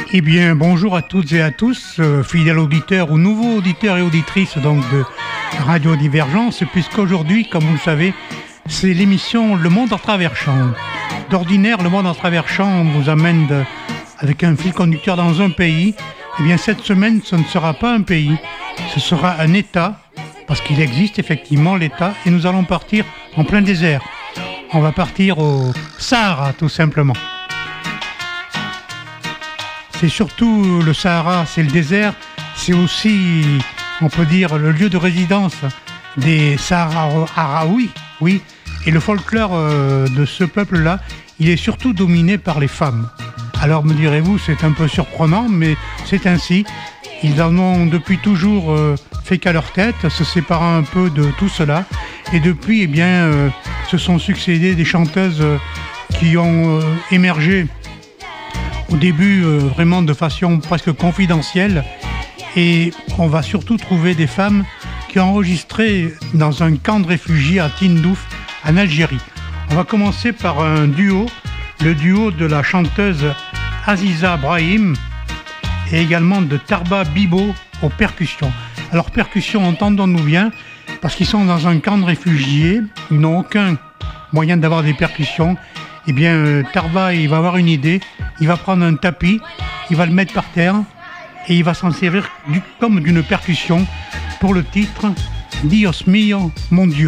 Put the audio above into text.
Eh bien, bonjour à toutes et à tous, fidèles auditeurs ou nouveaux auditeurs et auditrices donc de Radio Divergence, puisqu'aujourd'hui, comme vous le savez, c'est l'émission Le Monde à travers champs. D'ordinaire, Le Monde à travers champs vous amène avec un fil conducteur dans un pays. Eh bien, cette semaine, ce ne sera pas un pays, ce sera un État, parce qu'il existe effectivement l'État, et nous allons partir en plein désert. On va partir au Sahara, tout simplement. C'est surtout le Sahara, c'est le désert, c'est aussi, on peut dire, le lieu de résidence des Saharaouis, oui. Et le folklore de ce peuple-là, il est surtout dominé par les femmes. Alors me direz-vous, c'est un peu surprenant, mais c'est ainsi. Ils en ont depuis toujours fait qu'à leur tête, se séparant un peu de tout cela. Et depuis, eh bien, se sont succédés des chanteuses qui ont émergé au début vraiment de façon presque confidentielle, et on va surtout trouver des femmes qui ont enregistré dans un camp de réfugiés à Tindouf en Algérie. On va commencer par un duo, le duo de la chanteuse Aziza Brahim et également de Tarba Bibo aux percussions. Alors percussions, entendons-nous bien, parce qu'ils sont dans un camp de réfugiés, ils n'ont aucun moyen d'avoir des percussions. Eh bien, Tarba, il va avoir une idée, il va prendre un tapis, il va le mettre par terre et il va s'en servir comme d'une percussion pour le titre « Dios mío, mon Dieu ».